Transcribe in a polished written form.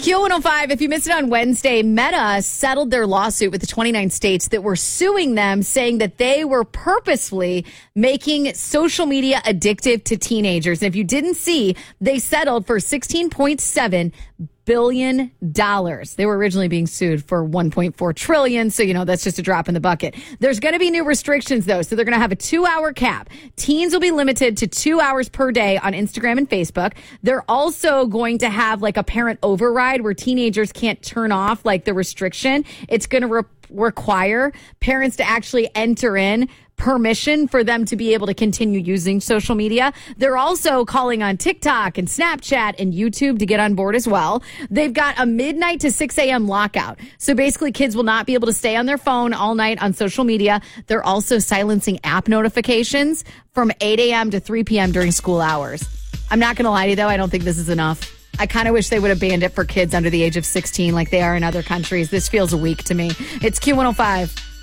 Q105, if you missed it on Wednesday, Meta settled their lawsuit with the 29 states that were suing them, saying that they were purposefully making social media addictive to teenagers. And if you didn't see, they settled for $16.7 billion. They were originally being sued for $1.4 trillion. So, that's just a drop in the bucket. There's going to be new restrictions, though. So they're going to have a 2-hour cap. Teens will be limited to 2 hours per day on Instagram and Facebook. They're also going to have like a parent override where teenagers can't turn off like the restriction. It's going to require parents to actually enter in permission for them to be able to continue using social media. They're also calling on TikTok and Snapchat and YouTube to get on board as well. They've got a midnight to 6 a.m. lockout. So basically kids will not be able to stay on their phone all night on social media. They're also silencing app notifications from 8 a.m. to 3 p.m. during school hours. I'm not going to lie to you, though. I don't think this is enough. I kind of wish they would have banned it for kids under the age of 16 like they are in other countries. This feels weak to me. It's Q105.